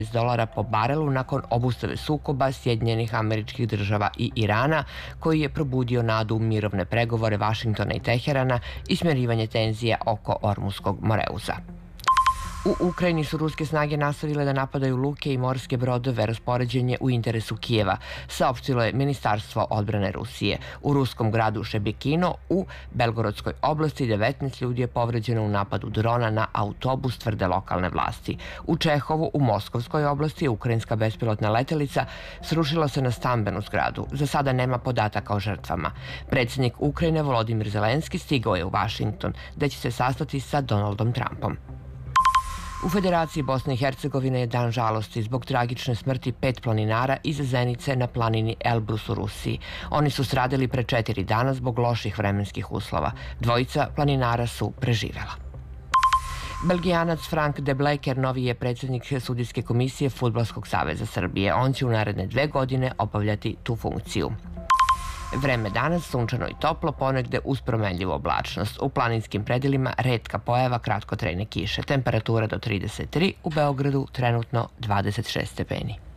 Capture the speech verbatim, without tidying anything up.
dolara po barelu nakon obustave sukoba Sjedinjenih Američkih Država i Irana, koji je probudio nadu u mirovne pregovore Vašingtona i Teherana i smirivanje tenzija oko Ormuskog Moreuza. U Ukrajini su ruske snage nastavile da napadaju luke i morske brodove raspoređenje u interesu Kijeva, saopštilo je Ministarstvo odbrane Rusije. U ruskom gradu Šebekino u Belgorodskoj oblasti devetnaest ljudi je povređeno u napadu drona na autobus, tvrde lokalne vlasti. U Čehovu u Moskovskoj oblasti ukrajinska bespilotna letelica srušila se na stambenu zgradu. Za sada nema podataka o žrtvama. Predsjednik Ukrajine Volodimir Zelenski stigao je u Vašington, gde će se sastati sa Donaldom Trumpom. U Federaciji Bosne i Hercegovine je dan žalosti zbog tragične smrti pet planinara iz Zenice na planini Elbrus u Rusiji. Oni su stradali pre četiri dana zbog loših vremenskih uslova. Dvojica planinara su preživela. Belgijanac Frank de Bleker novi je predsjednik sudijske komisije Fudbalskog saveza Srbije. On će u naredne dve godine obavljati tu funkciju. Vreme danas sunčano i toplo, ponegde uz promenljivu oblačnost. U planinskim predelima retka pojava kratkotrajne kiše. Temperatura do trideset tri, u Beogradu trenutno dvadeset šest stepeni.